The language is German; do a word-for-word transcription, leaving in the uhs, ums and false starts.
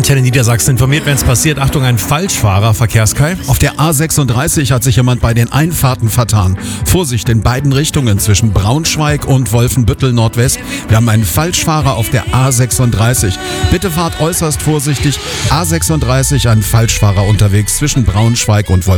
Antenne Niedersachsen informiert, wenn es passiert. Achtung, ein Falschfahrer, Verkehrskai. Auf der A sechsunddreißig hat sich jemand bei den Einfahrten vertan. Vorsicht in beiden Richtungen zwischen Braunschweig und Wolfenbüttel Nordwest. Wir haben einen Falschfahrer auf der A sechsunddreißig. Bitte fahrt äußerst vorsichtig. A sechsunddreißig, ein Falschfahrer unterwegs zwischen Braunschweig und Wolfenbüttel.